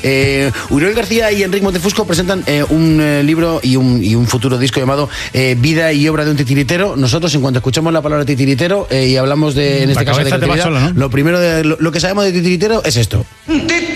Uriol García y Enric Montefusco presentan un libro y un futuro disco llamado Vida y obra de un titiritero. Nosotros, en cuanto escuchamos la palabra titiritero y hablamos de, en este caso, de creatividad, sola, ¿no? Lo primero, lo que sabemos de titiritero es esto.